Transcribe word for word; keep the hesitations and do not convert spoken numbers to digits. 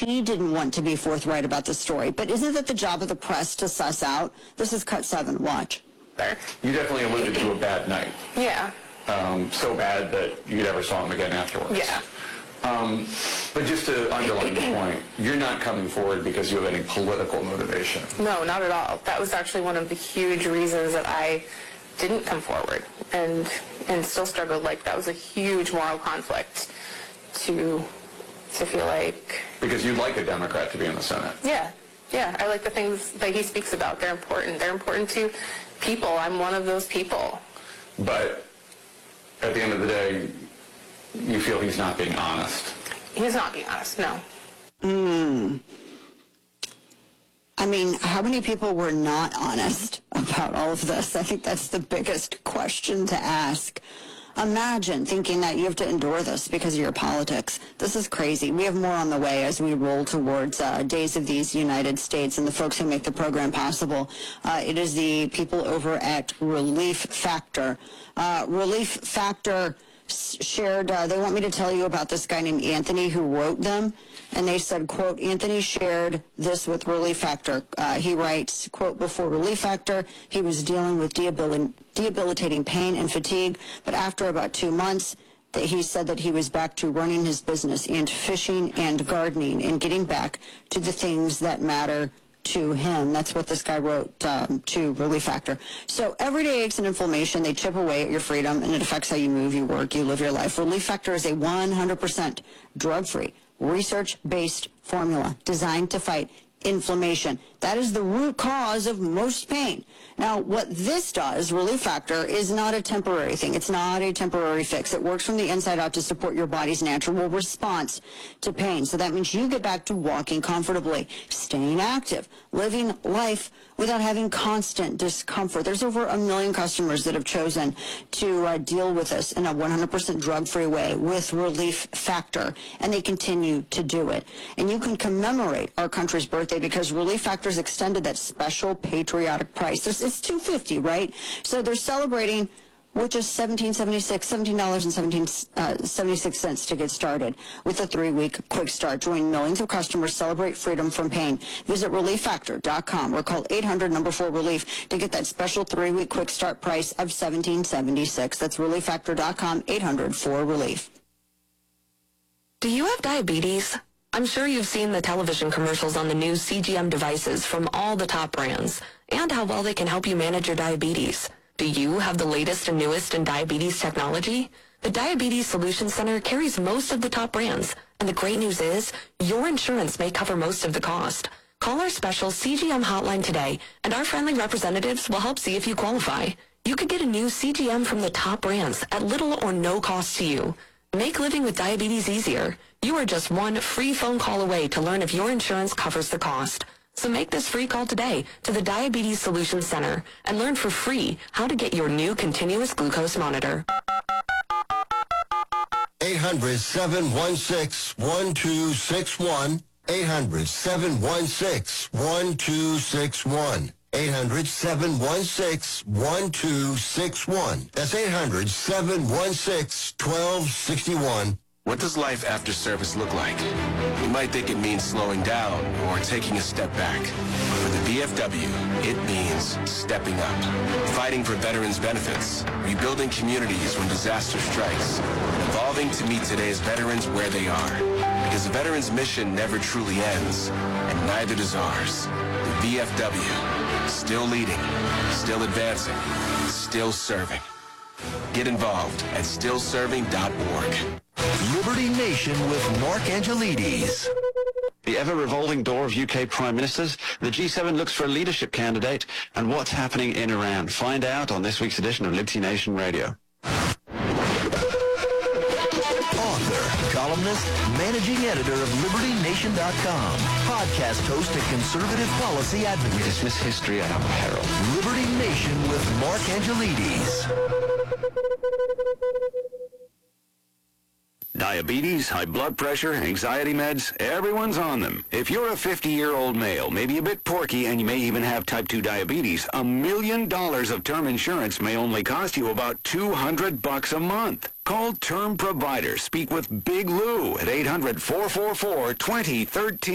she didn't want to be forthright about the story. But isn't that the job of the press to suss out? This is cut seven. Watch. You definitely alluded to a bad night. Yeah. Um, so bad that you never saw him again afterwards. Yeah. Um, but just to underline the point, you're not coming forward because you have any political motivation. No, not at all. That was actually one of the huge reasons that I didn't come forward and and still struggled. Like, that was a huge moral conflict to to feel like... Because you'd like a Democrat to be in the Senate. Yeah. Yeah. I like the things that he speaks about. They're important. They're important to people. I'm one of those people. But at the end of the day, you feel he's not being honest. He's not being honest, no. Hmm. I mean, how many people were not honest about all of this? I think that's the biggest question to ask. Imagine thinking that you have to endure this because of your politics. This is crazy. We have more on the way as we roll towards uh, Days of These United States and the folks who make the program possible. Uh, it is the people over at Relief Factor. Uh, Relief Factor shared, uh, they want me to tell you about this guy named Anthony who wrote them. And they said, quote, Anthony shared this with Relief Factor. Uh, he writes, quote, before Relief Factor, he was dealing with dehabil- debilitating pain and fatigue. But after about two months, that he said that he was back to running his business and fishing and gardening and getting back to the things that matter to him. That's what this guy wrote um, to Relief Factor. So everyday aches and inflammation, they chip away at your freedom, and it affects how you move, you work, you live your life. Relief Factor is a one hundred percent drug-free, research-based formula designed to fight inflammation. That is the root cause of most pain. Now, what this does, Relief Factor, is not a temporary thing. It's not a temporary fix. It works from the inside out to support your body's natural response to pain. So that means you get back to walking comfortably, staying active, living life without having constant discomfort. There's over a million customers that have chosen to uh, deal with this in a one hundred percent drug-free way with Relief Factor, and they continue to do it. And you can commemorate our country's birthday because Relief Factor's extended that special patriotic price. There's, it's two hundred fifty dollars, right? So they're celebrating with just seventeen seventy-six, seventeen dollars and seventy-six cents to get started with a three-week quick start. Join millions of customers, celebrate freedom from pain. Visit relief factor dot com or call eight hundred number four relief to get that special three-week quick start price of seventeen seventy-six. That's relief factor dot com, eight hundred four relief. Do you have diabetes? I'm sure you've seen the television commercials on the new C G M devices from all the top brands and how well they can help you manage your diabetes. Do you have the latest and newest in diabetes technology? The Diabetes Solution Center carries most of the top brands, and the great news is your insurance may cover most of the cost. Call our special C G M hotline today, and our friendly representatives will help see if you qualify. You could get a new C G M from the top brands at little or no cost to you. Make living with diabetes easier. You are just one free phone call away to learn if your insurance covers the cost. So make this free call today to the Diabetes Solution Center and learn for free how to get your new continuous glucose monitor. eight hundred, seven one six, one two six one. eight hundred, seven one six, one two six one. eight hundred, seven one six, one two six one. That's eight hundred, seven one six, one two six one. What does life after service look like? You might think it means slowing down or taking a step back. For the V F W, it means stepping up, fighting for veterans' benefits, rebuilding communities when disaster strikes, evolving to meet today's veterans where they are. Because the veterans' mission never truly ends, and neither does ours. The V F W, still leading, still advancing, still serving. Get involved at still serving dot org. Liberty Nation with Mark Angelides. The ever-revolving door of U K Prime Ministers, the G seven looks for a leadership candidate, and what's happening in Iran. Find out on this week's edition of Liberty Nation Radio. Author, columnist, managing editor of Liberty Nation dot com, podcast host and conservative policy advocate. We dismiss history at our peril. Liberty Nation with Mark Angelides. Diabetes, high blood pressure, anxiety meds, everyone's on them. If you're a fifty-year-old male, maybe a bit porky, and you may even have type two diabetes, a million dollars of term insurance may only cost you about two hundred bucks a month. Call Term Provider. Speak with Big Lou at eight hundred, four four four, two oh one three.